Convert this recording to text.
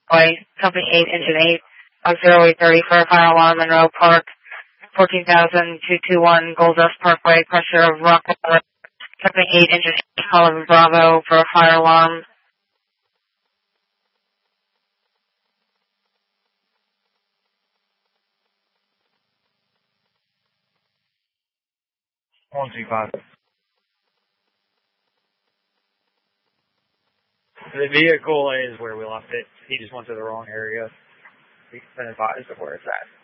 Company 8, Engine 8, 0830 for a fire alarm, Monroe Park, 14,221 Gold Dust Parkway, pressure of Rockefeller. Company 8, Engine 8, Oliver Bravo for a fire alarm. One, two, five. The vehicle is where we left it. He just went to the wrong area. He's been advised of where it's at.